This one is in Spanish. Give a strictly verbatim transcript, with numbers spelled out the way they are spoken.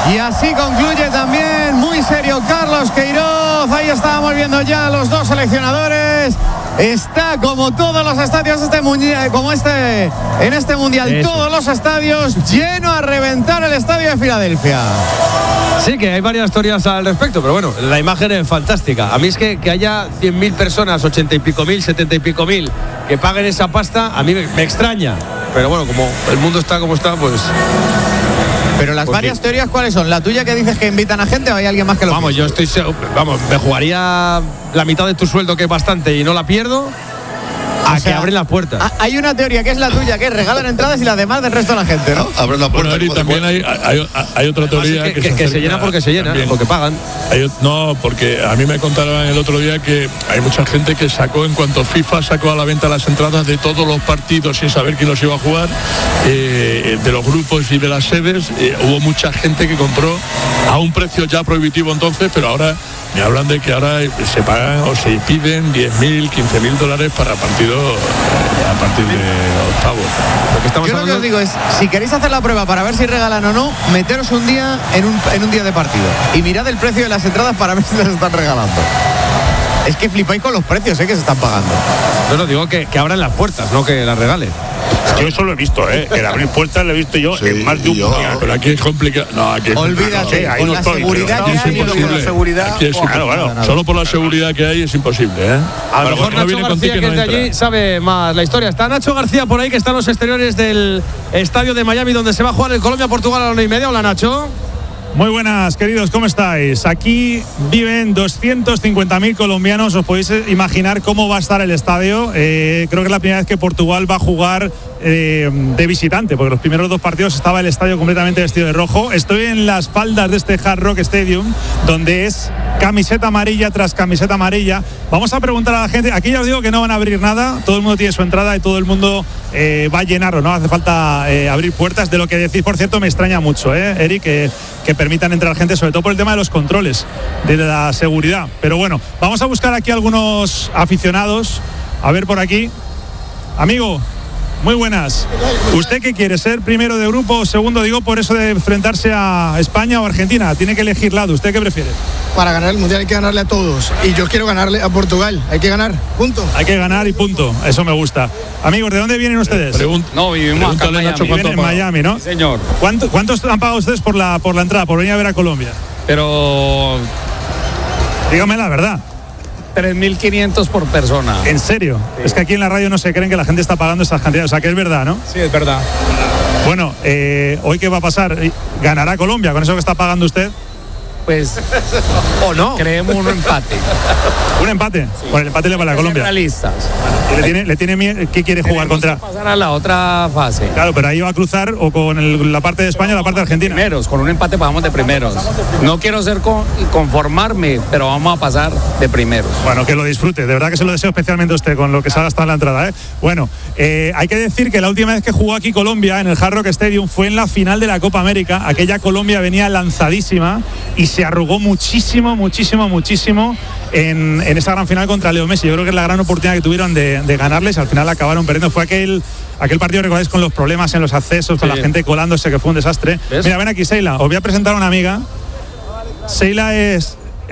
Y así concluye también, muy serio, Carlos Queiroz. Ahí estábamos viendo ya a los dos seleccionadores. Está como todos los estadios este mundial, como este en este mundial, Eso. todos los estadios lleno a reventar el estadio de Filadelfia. Sí, que hay varias teorías al respecto, pero bueno, la imagen es fantástica. A mí es que, que haya cien mil personas, ochenta y pico mil, setenta y pico mil, que paguen esa pasta, a mí me, me extraña. Pero bueno, como el mundo está como está, pues... Pero las pues varias sí. teorías, ¿cuáles son? ¿La tuya que dices que invitan a gente o hay alguien más que lo Vamos, piensa? yo estoy... Vamos, me jugaría la mitad de tu sueldo, que es bastante, y no la pierdo, a o sea, que abren las puertas. Hay una teoría que es la tuya, que es regalan entradas y las demás del resto de la gente, ¿no? Abren la puerta. Bueno, y también hay, hay, hay otra teoría que, que, que, se, que se llena porque se llena, también. Porque pagan. Hay, no, porque a mí me contaron el otro día que hay mucha gente que sacó, en cuanto FIFA sacó a la venta las entradas de todos los partidos sin saber quién los iba a jugar, eh, de los grupos y de las sedes, eh, hubo mucha gente que compró a un precio ya prohibitivo entonces, pero ahora me hablan de que ahora se pagan o se piden diez mil, quince mil dólares para partidos a partir de octavos. Lo que estamos Yo hablando... lo que os digo es, si queréis hacer la prueba para ver si regalan o no, meteros un día en un, en un día de partido y mirad el precio de las entradas para ver si las están regalando. Es que flipáis con los precios, ¿eh? Que se están pagando. No, no, digo que, que abran las puertas, no que las regalen. Yo eso lo he visto, ¿eh? El abrir puertas lo he visto yo sí, en más de un yo, mundial. Pero aquí es complicado. No, aquí es Olvídate, no, ahí con no la estoy, seguridad que hay, con la seguridad. Aquí es claro, claro. Solo por la seguridad que hay es imposible, ¿eh? A lo mejor Nacho García, que es de allí, sabe más la historia. Está Nacho García por ahí, que está en los exteriores del estadio de Miami, donde se va a jugar el Colombia-Portugal a la una y media. Hola, Nacho. Muy buenas, queridos, ¿cómo estáis? Aquí viven doscientos cincuenta mil colombianos. Os podéis imaginar cómo va a estar el estadio. Eh, creo que es la primera vez que Portugal va a jugar eh, de visitante, porque los primeros dos partidos estaba el estadio completamente vestido de rojo. Estoy en las faldas de este Hard Rock Stadium, donde es camiseta amarilla tras camiseta amarilla. Vamos a preguntar a la gente. Aquí ya os digo que no van a abrir nada. Todo el mundo tiene su entrada y todo el mundo eh, va a llenarlo, ¿no? Hace falta eh, abrir puertas. De lo que decís, por cierto, me extraña mucho, ¿eh, Eric? Que, que permitan entrar gente, sobre todo por el tema de los controles, de la seguridad. Pero bueno, vamos a buscar aquí algunos aficionados. A ver por aquí. Amigo, muy buenas. ¿Usted qué quiere? ¿Ser primero de grupo o segundo? Digo, por eso de enfrentarse a España o Argentina. Tiene que elegir lado. ¿Usted qué prefiere? Para ganar el Mundial hay que ganarle a todos. Y yo quiero ganarle a Portugal. Hay que ganar, punto. Hay que ganar y punto. Eso me gusta. Amigos, ¿de dónde vienen ustedes? Pregun- no, vivimos acá en Miami. Nacho, viven en Miami, ¿no? Sí, señor. ¿Cuánto, ¿Cuántos han pagado ustedes por la, por la entrada, por venir a ver a Colombia? Pero... dígame la verdad. tres mil quinientos por persona. ¿En serio? Sí. Es que aquí en la radio no se creen que la gente está pagando esas cantidades. O sea, que es verdad, ¿no? Sí, es verdad. Bueno, eh, ¿hoy qué va a pasar? ¿Ganará Colombia con eso que está pagando usted? Pues, o no. Creemos un empate. ¿Un empate? Sí. Bueno, el empate le vale a Colombia. Realistas. ¿Le tiene, le tiene miedo? ¿Qué quiere jugar contra? Pasar a la otra fase. Claro, pero ahí va a cruzar o con el, la parte de España o la parte de Argentina. Primeros, con un empate pasamos de primeros. No quiero ser con, conformarme, pero vamos a pasar de primeros. Bueno, que lo disfrute. De verdad que se lo deseo especialmente a usted con lo que se ha gastado en la entrada, ¿eh? Bueno, eh, hay que decir que la última vez que jugó aquí Colombia en el Hard Rock Stadium fue en la final de la Copa América. Aquella Colombia venía lanzadísima y se arrugó muchísimo, muchísimo, muchísimo en, en esa gran final contra Leo Messi. Yo creo que es la gran oportunidad que tuvieron de, de ganarles. Al final acabaron perdiendo. Fue aquel, aquel partido, recordáis, con los problemas en los accesos, con sí. la gente colándose, que fue un desastre. ¿Ves? Mira, ven aquí, Seila. Os voy a presentar a una amiga. Seila es